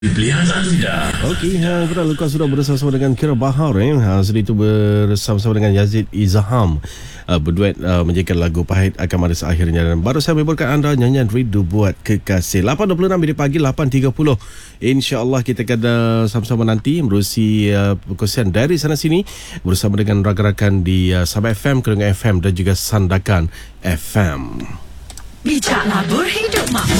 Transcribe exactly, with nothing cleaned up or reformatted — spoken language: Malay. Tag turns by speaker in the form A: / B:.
A: Pilihan anda.
B: Okey, ha, kita lekas sudah bersama-sama dengan Kira Bahar eh. Ha, sedang itu bersama-sama dengan Yazid Izaham. Uh, berduet uh, menjadikan lagu Pahit Akan Manis Akhirnya. Dan baru saya memberkan anda nyanyian Rindu Buat Kekasih. lapan dua puluh enam minit pagi, lapan tiga puluh. InsyaAllah kita akan uh, sama-sama nanti menerusi uh, perkongsian dari sana sini bersama dengan rakan-rakan di uh, Sabah F M, Kelungga F M dan juga Sandakan F M.
C: Bijaklah berhidup makmur.